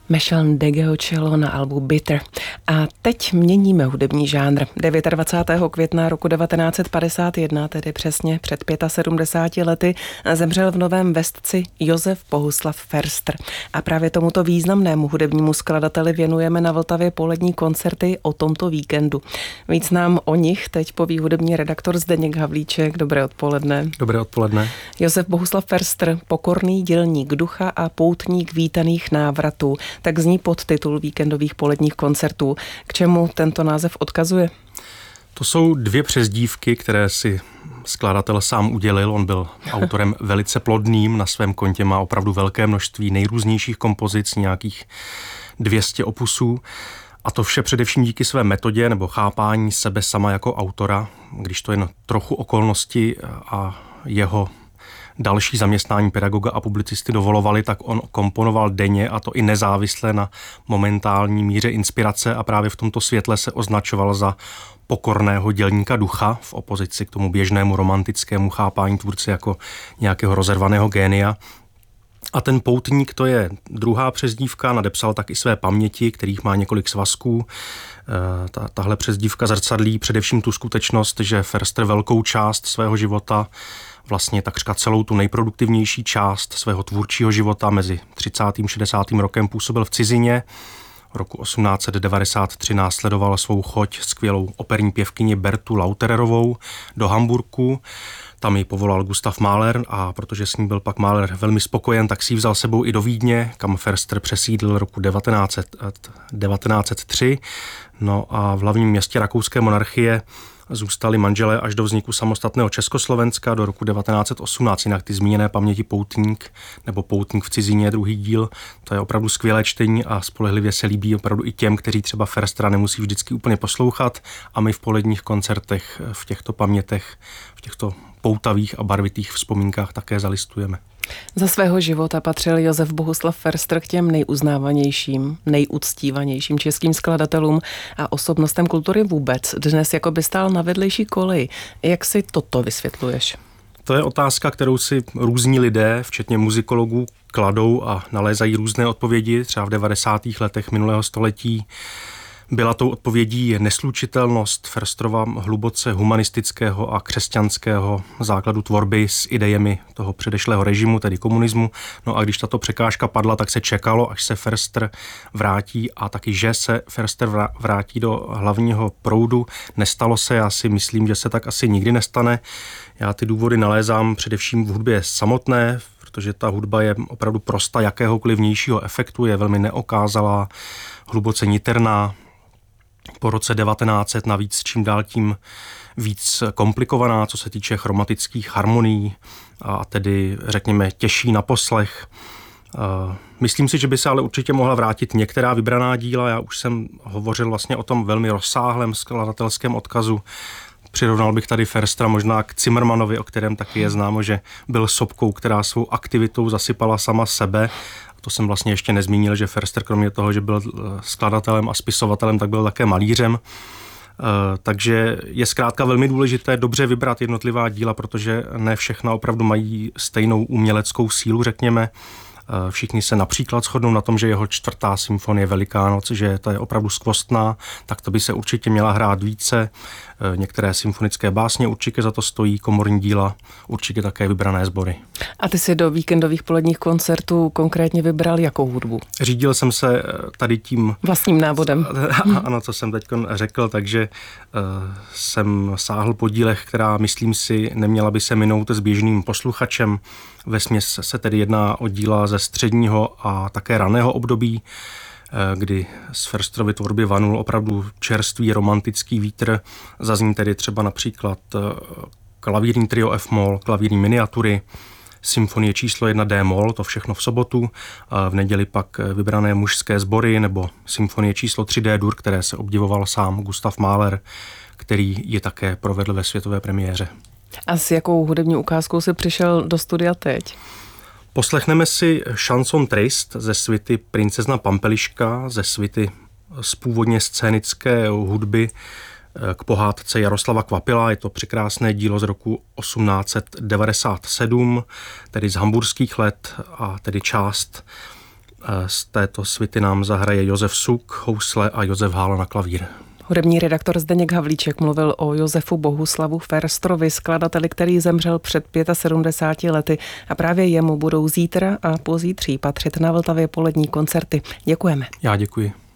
Michel Ndegeocello na albu Bitter. A teď měníme hudební žánr. 29. května roku 1951, tedy přesně před 75 lety, zemřel v Novém Vestci Josef Bohuslav Förster. A právě tomuto významnému hudebnímu skladateli věnujeme na Vltavě polední koncerty o tomto víkendu. Víc nám o nich teď poví hudební redaktor Zdeněk Havlíček. Dobré odpoledne. Dobré odpoledne. Josef Bohuslav Förster, pokorný dělník ducha a poutník vítaných návratů. Tak zní podtitul víkendových poledních koncertů. K čemu tento název odkazuje? To jsou dvě přezdívky, které si skladatel sám udělil. On byl autorem velice plodným, na svém kontě má opravdu velké množství nejrůznějších kompozic, nějakých 200 opusů. A to vše především díky své metodě nebo chápání sebe sama jako autora, když to jen trochu okolnosti a jeho další zaměstnání pedagoga a publicisty dovolovali, tak on komponoval denně, a to i nezávisle na momentální míře inspirace, a právě v tomto světle se označoval za pokorného dělníka ducha v opozici k tomu běžnému romantickému chápání tvůrce jako nějakého rozervaného génia. A ten poutník, to je druhá přezdívka, nadepsal tak i své paměti, kterých má několik svazků. Tahle přezdívka zrcadlí především tu skutečnost, že Förster velkou část svého života, vlastně takřka celou tu nejproduktivnější část svého tvůrčího života mezi 30. a 60. rokem působil v cizině. V roku 1893 následoval svou choť skvělou operní pěvkyni Bertu Lautererovou do Hamburku. Tam ji povolal Gustav Mahler, a protože s ní byl pak Mahler velmi spokojen, tak si ji vzal sebou i do Vídně, kam Förster přesídlil roku 1903. No a v hlavním městě rakouské monarchie zůstali manželé až do vzniku samostatného Československa do roku 1918. Jinak ty zmíněné paměti Poutník nebo Poutník v cizině, druhý díl, to je opravdu skvělé čtení a spolehlivě se líbí opravdu i těm, kteří třeba Förstera nemusí vždycky úplně poslouchat, a my v poledních koncertech v těchto pamětech, v těchto poutavých a barvitých vzpomínkách také zalistujeme. Za svého života patřil Josef Bohuslav Förster k těm nejuznávanějším, nejuctívanějším českým skladatelům a osobnostem kultury vůbec. Dnes jako by stál na vedlejší koleji. Jak si toto vysvětluješ? To je otázka, kterou si různí lidé, včetně muzikologů, kladou a nalézají různé odpovědi. Třeba v 90. letech minulého století byla tou odpovědí neslučitelnost Försterova hluboce humanistického a křesťanského základu tvorby s idejemi toho předešlého režimu, tedy komunismu. No a když tato překážka padla, tak se čekalo, až se Förster vrátí, a taky, že se Förster vrátí do hlavního proudu. Nestalo se, já si myslím, že se tak asi nikdy nestane. Já ty důvody nalézám především v hudbě samotné, protože ta hudba je opravdu prosta jakéhokoliv vnějšího efektu, je velmi neokázalá, hluboce niterná. Po roce 1900 navíc čím dál tím víc komplikovaná, co se týče chromatických harmonií, a tedy řekněme těžší na poslech. Myslím si, že by se ale určitě mohla vrátit některá vybraná díla. Já už jsem hovořil vlastně o tom velmi rozsáhlém skladatelském odkazu. Přirovnal bych tady Förstera možná k Zimmermannovi, o kterém taky je známo, že byl sopkou, která svou aktivitou zasypala sama sebe. To jsem vlastně ještě nezmínil, že Förster kromě toho, že byl skladatelem a spisovatelem, tak byl také malířem. Takže je zkrátka velmi důležité dobře vybrat jednotlivá díla, protože ne všechna opravdu mají stejnou uměleckou sílu, řekněme. Všichni se například shodnou na tom, že jeho 4. symfonie Veliká noc, že ta je opravdu skvostná, tak to by se určitě měla hrát více. Některé symfonické básně určitě za to stojí, komorní díla, určitě také vybrané sbory. A ty si do víkendových poledních koncertů konkrétně vybral jakou hudbu? Řídil jsem se tady tím vlastním návodem. Ano, co jsem teď řekl, takže jsem sáhl po dílech, která, myslím si, neměla by se minout s běžným posluchačem. Vesměs se tedy jedná o díla ze středního a také raného období, kdy z Försterovy tvorby vanul opravdu čerstvý romantický vítr. Zazní tedy třeba například klavírní trio F-moll, klavírní miniatury, symfonie číslo 1 D-moll, to všechno v sobotu, a v neděli pak vybrané mužské sbory, nebo symfonie číslo 3 D-dur, které se obdivoval sám Gustav Mahler, který ji také provedl ve světové premiéře. A s jakou hudební ukázkou si přišel do studia teď? Poslechneme si Chanson triste ze suity Princezna Pampeliška, ze suity z původně scénické hudby k pohádce Jaroslava Kvapila. Je to překrásné dílo z roku 1897, tedy z hamburských let, a tedy část Z této svity nám zahraje Josef Suk, housle a Josef Hála na klavír. Hudební redaktor Zdeněk Havlíček mluvil o Josefu Bohuslavu Ferstrovi, skladateli, který zemřel před 75 lety, a právě jemu budou zítra a pozítří patřit na Vltavě polední koncerty. Děkujeme. Já děkuji.